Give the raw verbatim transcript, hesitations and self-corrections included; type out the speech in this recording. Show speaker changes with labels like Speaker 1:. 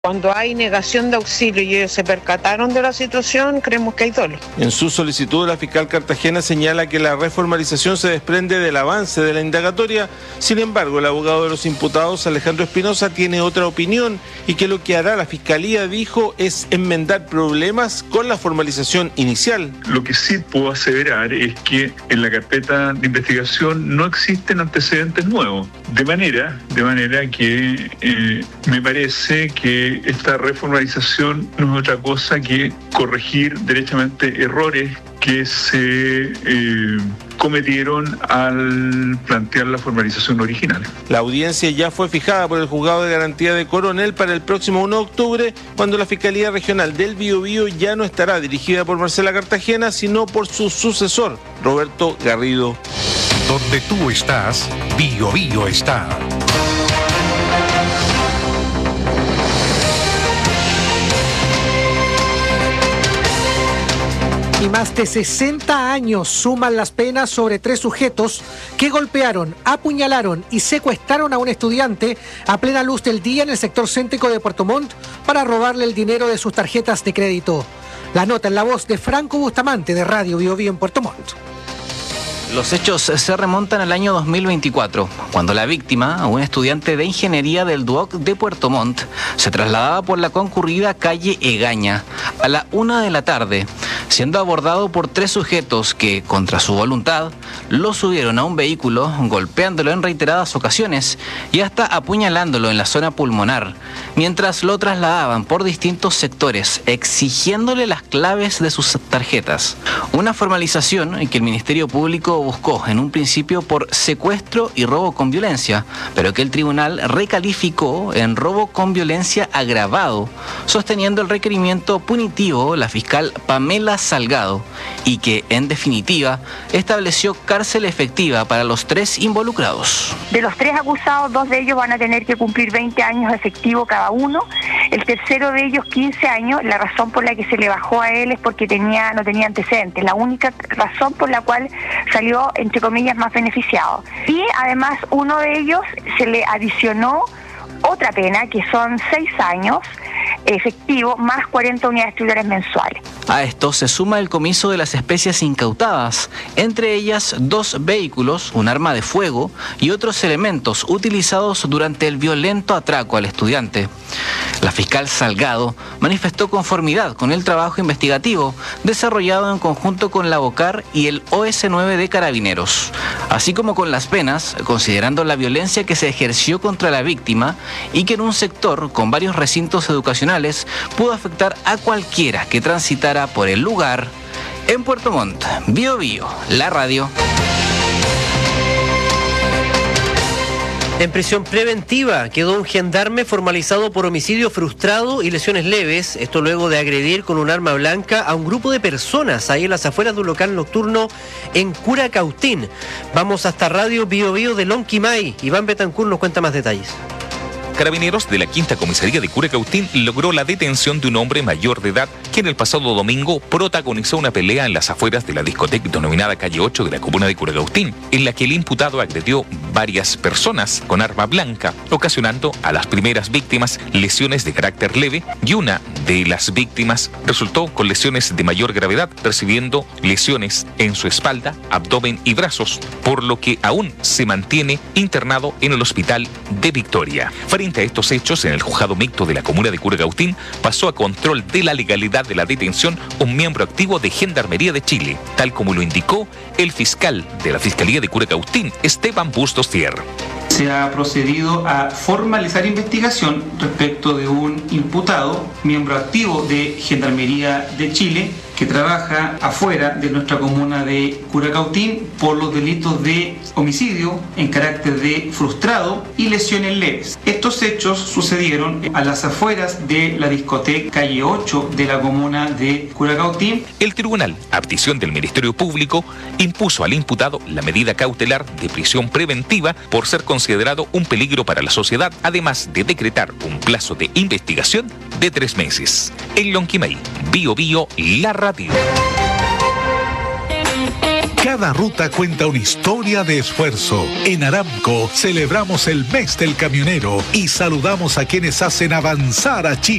Speaker 1: Cuando hay negación de auxilio y ellos se percataron de la situación, creemos que hay dolo.
Speaker 2: En su solicitud, la fiscal Cartagena señala que la reformalización se desprende del avance de la indagatoria. Sin embargo, el abogado de los imputados, Alejandro Espinosa, tiene otra opinión y que lo que hará la fiscalía, dijo, es enmendar problemas con la formalización inicial.
Speaker 3: Lo que sí puedo aseverar es que en la carpeta de investigación no existen antecedentes nuevos. De manera, de manera que eh, me parece que esta reformalización no es otra cosa que corregir derechamente errores que se eh, cometieron al plantear la formalización original.
Speaker 2: La audiencia ya fue fijada por el Juzgado de Garantía de Coronel para el próximo uno de octubre, cuando la Fiscalía Regional del Biobío ya no estará dirigida por Marcela Cartagena, sino por su sucesor, Roberto Garrido.
Speaker 4: Donde tú estás, Biobío está.
Speaker 5: Y más de sesenta años suman las penas sobre tres sujetos que golpearon, apuñalaron y secuestraron a un estudiante a plena luz del día en el sector céntrico de Puerto Montt para robarle el dinero de sus tarjetas de crédito. La nota en la voz de Franco Bustamante de Radio Biobío en Puerto Montt.
Speaker 6: Los hechos se remontan al año dos mil veinticuatro, cuando la víctima, un estudiante de ingeniería del D U O C de Puerto Montt, se trasladaba por la concurrida calle Egaña a la una de la tarde, siendo abordado por tres sujetos que, contra su voluntad, lo subieron a un vehículo, golpeándolo en reiteradas ocasiones y hasta apuñalándolo en la zona pulmonar, mientras lo trasladaban por distintos sectores, exigiéndole las claves de sus tarjetas. Una formalización que el Ministerio Público buscó en un principio por secuestro y robo con violencia, pero que el tribunal recalificó en robo con violencia agravado, sosteniendo el requerimiento punitivo la fiscal Pamela Salgado, y que, en definitiva, estableció cárcel efectiva para los tres involucrados.
Speaker 7: De los tres acusados, dos de ellos van a tener que cumplir veinte años efectivo cada uno, el tercero de ellos quince años. La razón por la que se le bajó a él es porque tenía no tenía antecedentes, la única razón por la cual salió, entre comillas, más beneficiado. Y además uno de ellos se le adicionó otra pena, que son seis años efectivo más cuarenta unidades titulares mensuales.
Speaker 6: A esto se suma el comiso de las especies incautadas, entre ellas dos vehículos, un arma de fuego y otros elementos utilizados durante el violento atraco al estudiante. La fiscal Salgado manifestó conformidad con el trabajo investigativo desarrollado en conjunto con la BOCAR y el O S nueve de Carabineros, así como con las penas, considerando la violencia que se ejerció contra la víctima y que en un sector con varios recintos educacionales pudo afectar a cualquiera que transitara por el lugar. En Puerto Montt, Biobío, la radio.
Speaker 8: En prisión preventiva quedó un gendarme formalizado por homicidio frustrado y lesiones leves. Esto luego de agredir con un arma blanca a un grupo de personas ahí en las afueras de un local nocturno en Curacautín. Vamos hasta Radio Biobío de Lonquimay. Iván Betancourt nos cuenta más detalles.
Speaker 9: Carabineros de la Quinta Comisaría de Curacautín logró la detención de un hombre mayor de edad que en el pasado domingo protagonizó una pelea en las afueras de la discoteca denominada Calle ocho de la comuna de Curacautín, en la que el imputado agredió varias personas con arma blanca, ocasionando a las primeras víctimas lesiones de carácter leve, y una de las víctimas resultó con lesiones de mayor gravedad, recibiendo lesiones en su espalda, abdomen y brazos, por lo que aún se mantiene internado en el hospital de Victoria. Frente a estos hechos, en el juzgado mixto de la comuna de Curacautín pasó a control de la legalidad de la detención un miembro activo de Gendarmería de Chile, tal como lo indicó el fiscal de la Fiscalía de Curacautín, Esteban Bustos Fierro.
Speaker 10: Se ha procedido a formalizar investigación respecto de un imputado, miembro activo de Gendarmería de Chile, que trabaja afuera de nuestra comuna de Curacautín por los delitos de homicidio en carácter de frustrado y lesiones leves. Estos hechos sucedieron a las afueras de la discoteca Calle ocho de la comuna de Curacautín.
Speaker 9: El tribunal, a petición del Ministerio Público, impuso al imputado la medida cautelar de prisión preventiva por ser considerado un peligro para la sociedad, además de decretar un plazo de investigación de tres meses. En Lonquimay, Biobío, la radio.
Speaker 11: Cada ruta cuenta una historia de esfuerzo. En Aramco celebramos el mes del camionero y saludamos a quienes hacen avanzar a Chile.